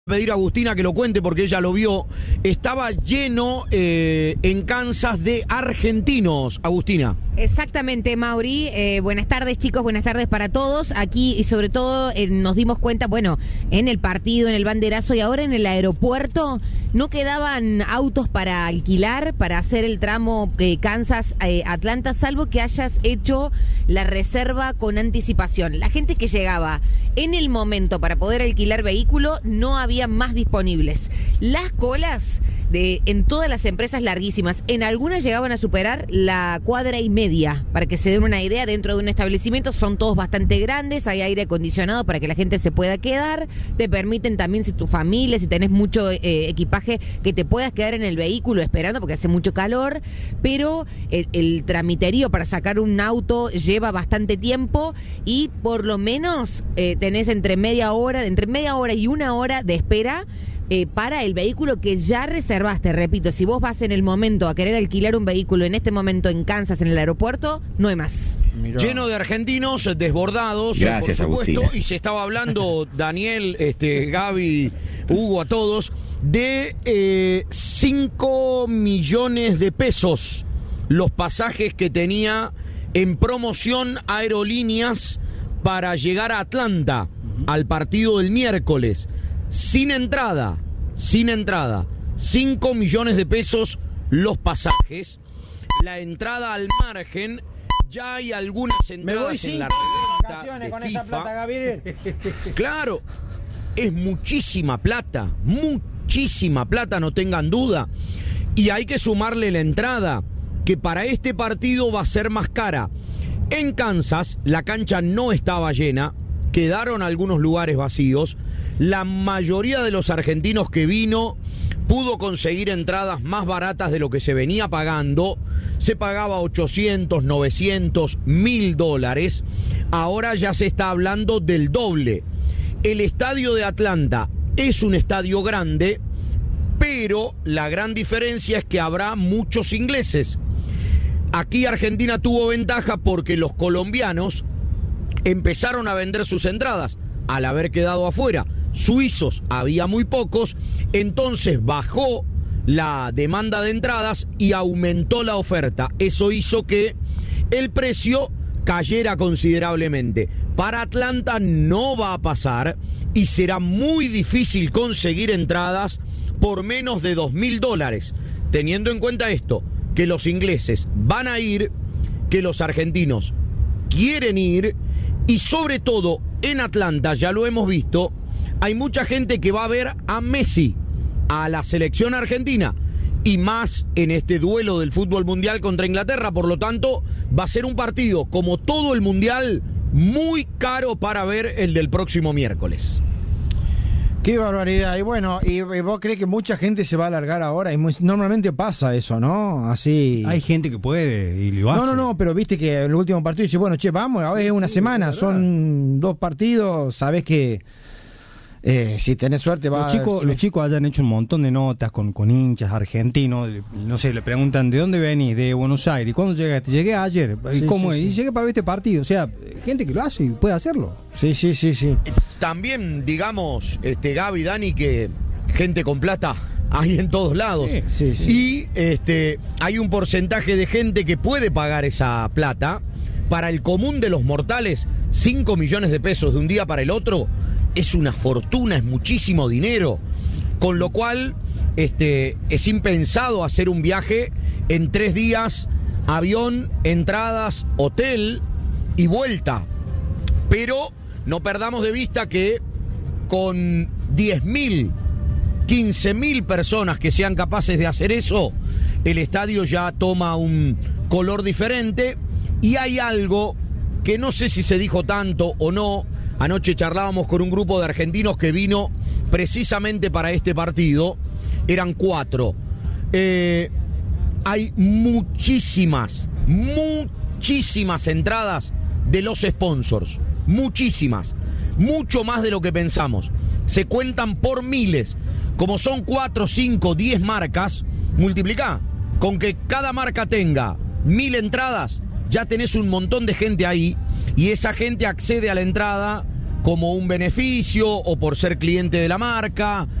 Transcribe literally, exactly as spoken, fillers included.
Pedir a Agustina que lo cuente porque ella lo vio. Estaba lleno eh, en Kansas de argentinos, Agustina. Exactamente, Mauri. Eh, buenas tardes, chicos, buenas tardes para todos. Aquí y sobre todo eh, nos dimos cuenta, bueno, en el partido, en el banderazo y ahora en el aeropuerto no quedaban autos para alquilar, para hacer el tramo eh, Kansas-Atlanta, eh, salvo que hayas hecho la reserva con anticipación. La gente que llegaba en el momento para poder alquilar vehículo no había más disponibles. Las colas de en todas las empresas larguísimas, en algunas llegaban a superar la cuadra y media, para que se den una idea. Dentro de un establecimiento son todos bastante grandes, hay aire acondicionado para que la gente se pueda quedar, te permiten también, si tu familia, si tenés mucho eh, equipaje, que te puedas quedar en el vehículo esperando porque hace mucho calor, pero el, el tramiterío para sacar un auto lleva bastante tiempo y por lo menos eh, tenés entre media hora, entre media hora y una hora de espera Eh, para el vehículo que ya reservaste. Repito, si vos vas en el momento a querer alquilar un vehículo en este momento en Kansas, en el aeropuerto, no hay más. Mirá. Lleno de argentinos desbordados, Gracias, por supuesto, Agustina. y se estaba hablando, Daniel, este, Gaby, Hugo, a todos, de eh, cinco millones de pesos los pasajes que tenía en promoción Aerolíneas para llegar a Atlanta, uh-huh. al partido del miércoles. Sin entrada, sin entrada, cinco millones de pesos los pasajes. La entrada al margen, ya hay algunas entradas en la reventa de con FIFA. esa plata, Gabriel. Claro, es muchísima plata, muchísima plata, no tengan duda. Y hay que sumarle la entrada, que para este partido va a ser más cara. En Kansas, la cancha no estaba llena, quedaron algunos lugares vacíos. La mayoría de los argentinos que vino pudo conseguir entradas más baratas de lo que se venía pagando. Se pagaba ochocientos, novecientos, mil dólares. Ahora ya se está hablando del doble. El estadio de Atlanta es un estadio grande, pero la gran diferencia es que habrá muchos ingleses. Aquí Argentina tuvo ventaja porque los colombianos empezaron a vender sus entradas al haber quedado afuera. Suizos había muy pocos, entonces bajó la demanda de entradas y aumentó la oferta. Eso hizo que el precio cayera considerablemente. Para Atlanta no va a pasar y será muy difícil conseguir entradas por menos de dos mil dólares. Teniendo en cuenta esto, que los ingleses van a ir, que los argentinos quieren ir y sobre todo en Atlanta, ya lo hemos visto, hay mucha gente que va a ver a Messi, a la selección argentina, y más en este duelo del fútbol mundial contra Inglaterra. Por lo tanto, va a ser un partido, como todo el mundial, muy caro para ver el del próximo miércoles. Qué barbaridad. Y bueno, ¿y vos crees que mucha gente se va a alargar ahora? Y muy, normalmente pasa eso, ¿no? Así. Hay gente que puede y lo hace. No, no, no, pero viste que el último partido dice, bueno, che, vamos, ahora es una sí, semana, son dos partidos, sabés que eh, si tenés suerte va los chicos, si... los chicos hayan hecho un montón de notas con, con hinchas argentinos, no sé, le preguntan ¿de dónde venís? De Buenos Aires. ¿Y cuándo llegaste? Llegué ayer. ¿Y sí, cómo sí, es? sí. Y llegué para ver este partido. O sea, gente que lo hace y puede hacerlo. Sí, sí, sí, sí. También, digamos, este Gaby, Dani, que gente con plata hay en todos lados. Sí, sí, sí. Y este hay un porcentaje de gente que puede pagar esa plata. Para el común de los mortales, cinco millones de pesos de un día para el otro es una fortuna, es muchísimo dinero. Con lo cual, este, es impensado hacer un viaje en tres días, avión, entradas, hotel y vuelta. Pero no perdamos de vista que con diez mil, quince mil personas que sean capaces de hacer eso, el estadio ya toma un color diferente. Y hay algo que no sé si se dijo tanto o no. Anoche charlábamos con un grupo de argentinos que vino precisamente para este partido. Eran cuatro. Eh, hay muchísimas, muchísimas entradas de los sponsors. Muchísimas. Mucho más de lo que pensamos. Se cuentan por miles. Como son cuatro, cinco, diez marcas, multiplicá. Con que cada marca tenga mil entradas, ya tenés un montón de gente ahí. Y esa gente accede a la entrada como un beneficio o por ser cliente de la marca.